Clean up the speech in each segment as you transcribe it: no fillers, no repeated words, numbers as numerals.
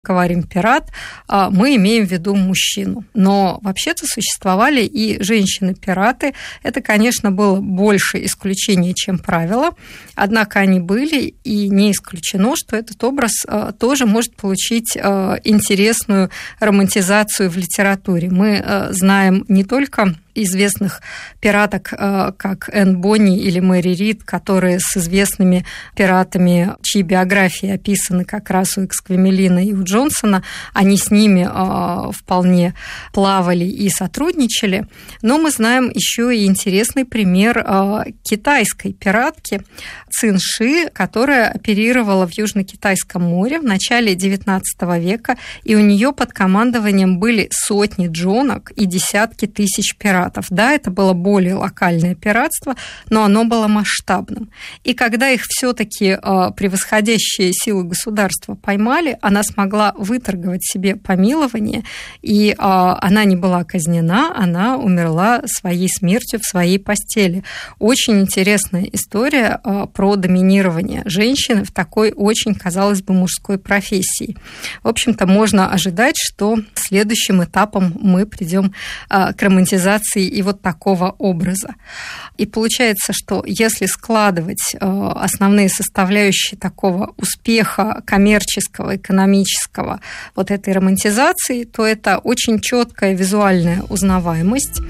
говорим «пират», мы имеем в виду мужчину. Но вообще-то существовали и женщины-пираты. Это, конечно, было больше исключение, чем правило. Однако они были, и не исключено, что этот образ тоже может получить интересную романтизацию в литературе. Мы знаем не только известных пираток, как Энн Бонни или Мэри Рид, которые с известными пиратами, чьи биографии описаны как раз у Эксквемелина и у Джонсона, они с ними вполне плавали и сотрудничали. Но мы знаем еще и интересный пример китайской пиратки Цин Ши, которая оперировала в Южно-Китайском море в начале XIX века, и у нее под командованием были сотни джонок и десятки тысяч пиратов. Да, это было более локальное пиратство, но оно было масштабным. И когда их все-таки превосходящие силы государства поймали, она смогла выторговать себе помилование, и она не была казнена, она умерла своей смертью в своей постели. Очень интересная история про доминирование женщины в такой очень, казалось бы, мужской профессии. В общем-то, можно ожидать, что следующим этапом мы придем к романтизации и вот такого образа. И получается, что если складывать основные составляющие такого успеха коммерческого, экономического вот этой романтизации, то это очень четкая визуальная узнаваемость.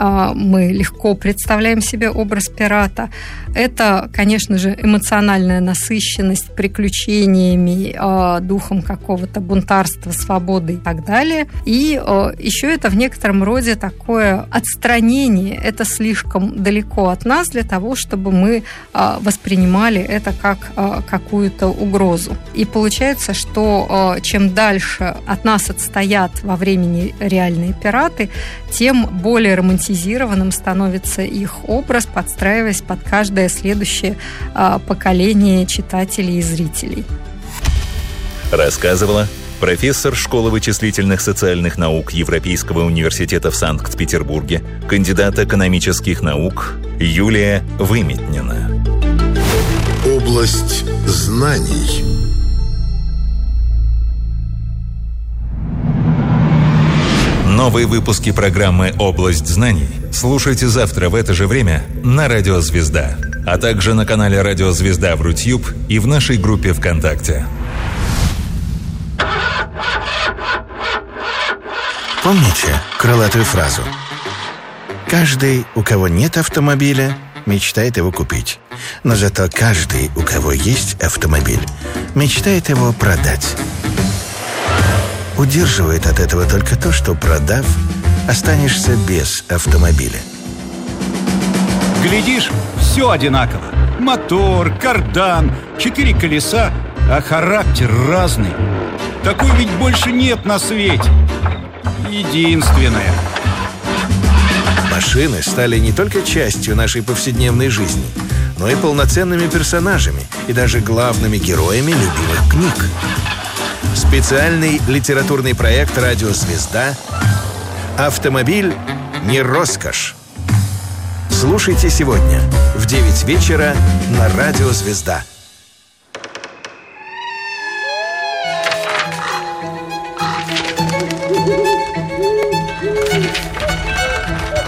Мы легко представляем себе образ пирата. Это, конечно же, эмоциональная насыщенность приключениями, духом какого-то бунтарства, свободы и так далее. И еще это в некотором роде такое отстранение. Это слишком далеко от нас для того, чтобы мы воспринимали это как какую-то угрозу. И получается, что чем дальше от нас отстоят во времени реальные пираты, тем более романтизированным становится их образ, подстраиваясь под каждое следующее поколение читателей и зрителей. Рассказывала профессор Школы вычислительных социальных наук Европейского университета в Санкт-Петербурге, кандидат экономических наук Юлия Выметнина. Область знаний. Новые выпуски программы «Область знаний» слушайте завтра в это же время на Радио Звезда, а также на канале Радио Звезда в Рутьюб и в нашей группе ВКонтакте. Помните крылатую фразу? Каждый, у кого нет автомобиля, мечтает его купить. Но зато каждый, у кого есть автомобиль, мечтает его продать. Удерживает от этого только то, что, продав, останешься без автомобиля. Глядишь, все одинаково. Мотор, кардан, 4 колеса, а характер разный. Такой ведь больше нет на свете. Единственное. Машины стали не только частью нашей повседневной жизни, но и полноценными персонажами и даже главными героями любимых книг. Специальный литературный проект «Радио Звезда» «Автомобиль не роскошь». Слушайте сегодня в 9 вечера на «Радио Звезда».